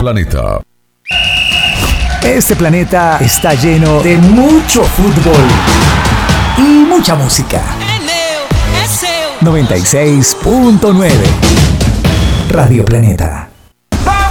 Planeta. Este planeta está lleno de mucho fútbol y mucha música. 96.9 Radio Planeta.